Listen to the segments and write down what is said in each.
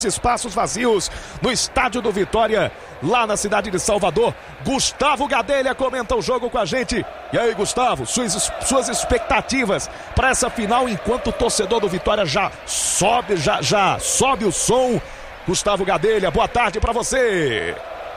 Espaços vazios no estádio do Vitória, lá na cidade de Salvador. Gustavo Gadelha comenta o jogo com a gente. E aí, Gustavo, suas expectativas para essa final, enquanto o torcedor do Vitória já sobe o som. Gustavo Gadelha, boa tarde para você.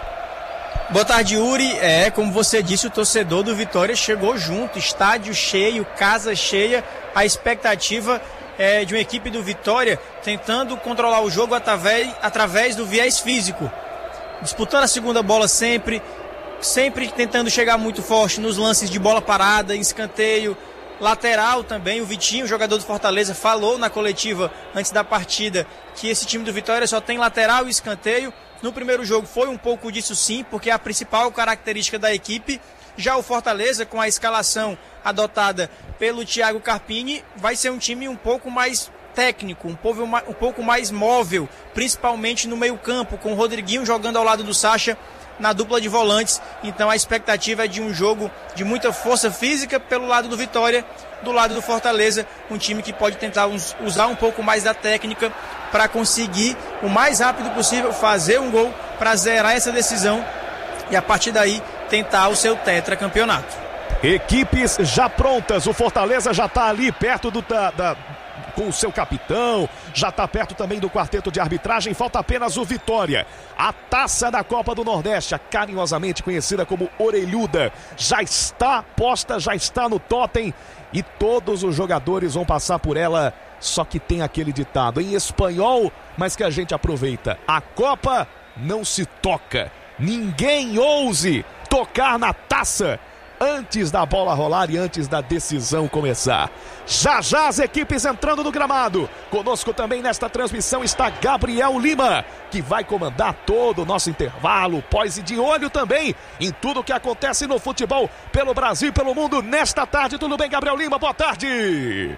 Boa tarde, Yuri. Como você disse, o torcedor do Vitória chegou junto, estádio cheio, casa cheia. A expectativa de uma equipe do Vitória tentando controlar o jogo através do viés físico, disputando a segunda bola sempre tentando chegar muito forte nos lances de bola parada, escanteio, lateral também. O Vitinho, jogador do Fortaleza, falou na coletiva antes da partida que esse time do Vitória só tem lateral e escanteio. No primeiro jogo foi um pouco disso sim, porque é a principal característica da equipe. Já o Fortaleza, com a escalação adotada pelo Thiago Carpini, vai ser um time um pouco mais técnico, um pouco mais móvel, principalmente no meio-campo, com o Rodriguinho jogando ao lado do Sacha na dupla de volantes. Então a expectativa é de um jogo de muita força física pelo lado do Vitória, do lado do Fortaleza, um time que pode tentar usar um pouco mais da técnica para conseguir o mais rápido possível fazer um gol para zerar essa decisão e a partir daí tentar o seu tetracampeonato. Equipes já prontas, o Fortaleza já está ali perto com o seu capitão, já está perto também do quarteto de arbitragem, falta apenas o Vitória. A taça da Copa do Nordeste, carinhosamente conhecida como Orelhuda, já está posta, já está no totem e todos os jogadores vão passar por ela. Só que tem aquele ditado em espanhol, mas que a gente aproveita: a Copa não se toca, ninguém ouse tocar na taça antes da bola rolar e antes da decisão começar. Já as equipes entrando no gramado. Conosco também nesta transmissão está Gabriel Lima, que vai comandar todo o nosso intervalo, pós e de olho também em tudo que acontece no futebol pelo Brasil e pelo mundo nesta tarde. Tudo bem, Gabriel Lima? Boa tarde.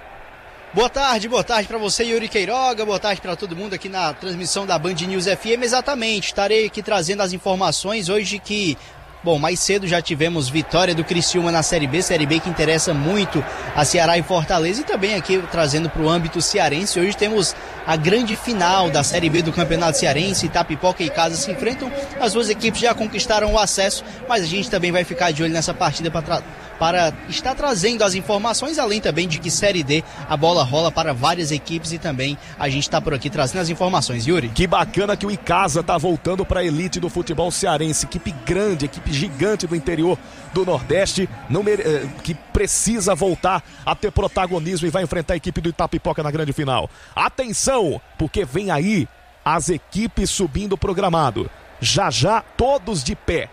Boa tarde para você, Yuri Queiroga, boa tarde para todo mundo aqui na transmissão da Band News FM. Exatamente, estarei aqui trazendo as informações hoje que... Bom, mais cedo já tivemos vitória do Criciúma na Série B que interessa muito a Ceará e Fortaleza, e também aqui trazendo para o âmbito cearense. Hoje temos a grande final da Série B do Campeonato Cearense. Itapipoca e Casa se enfrentam, as duas equipes já conquistaram o acesso, mas a gente também vai ficar de olho nessa partida para estar trazendo as informações, além também de que Série D a bola rola para várias equipes e também a gente está por aqui trazendo as informações. Yuri, que bacana que o Icasa está voltando para a elite do futebol cearense, equipe grande, equipe gigante do interior do Nordeste, que precisa voltar a ter protagonismo e vai enfrentar a equipe do Itapipoca na grande final. Atenção, porque vem aí as equipes subindo pro gramado. Já todos de pé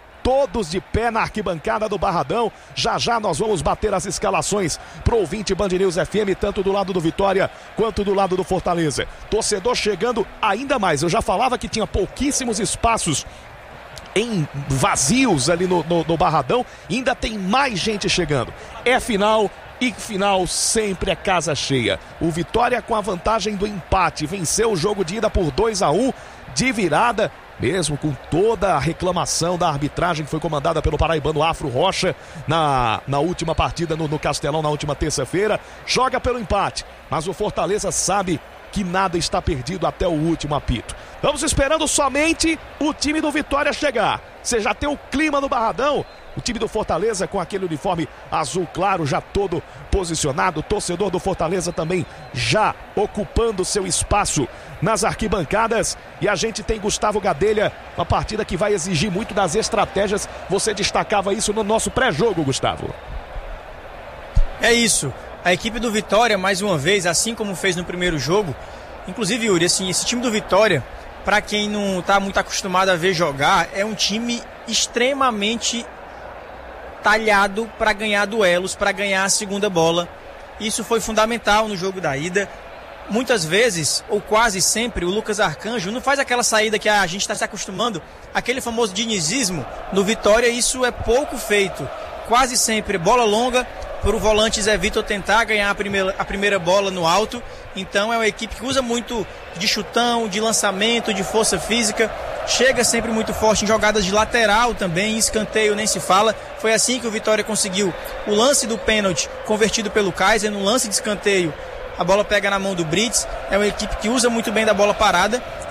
na arquibancada do Barradão. Já nós vamos bater as escalações pro ouvinte Band News FM, tanto do lado do Vitória quanto do lado do Fortaleza. Torcedor chegando ainda mais. Eu já falava que tinha pouquíssimos espaços em vazios ali no Barradão, ainda tem mais gente chegando. É final, e final sempre é casa cheia. O Vitória, com a vantagem do empate, venceu o jogo de ida por 2-1 de virada, mesmo com toda a reclamação da arbitragem que foi comandada pelo paraibano Afro Rocha na última partida no Castelão, na última terça-feira. Joga pelo empate, mas o Fortaleza sabe que nada está perdido até o último apito. Vamos esperando somente o time do Vitória chegar. Você já tem o clima no Barradão, o time do Fortaleza com aquele uniforme azul claro já todo posicionado, o torcedor do Fortaleza também já ocupando seu espaço nas arquibancadas, e a gente tem Gustavo Gadelha, uma partida que vai exigir muito das estratégias. Você destacava isso no nosso pré-jogo, Gustavo. É isso. A equipe do Vitória, mais uma vez, assim como fez no primeiro jogo, inclusive, Yuri, assim, esse time do Vitória, para quem não está muito acostumado a ver jogar, é um time extremamente talhado para ganhar duelos, para ganhar a segunda bola. Isso foi fundamental no jogo da ida. Muitas vezes, ou quase sempre, o Lucas Arcanjo não faz aquela saída que a gente está se acostumando, aquele famoso dinizismo. No Vitória isso é pouco feito. Quase sempre bola longa para o volante Zé Vitor tentar ganhar a primeira bola no alto. Então é uma equipe que usa muito de chutão, de lançamento, de força física. Chega sempre muito forte em jogadas de lateral também, em escanteio nem se fala. Foi assim que o Vitória conseguiu o lance do pênalti convertido pelo Kaiser. No lance de escanteio, a bola pega na mão do Brits, é uma equipe que usa muito bem da bola parada.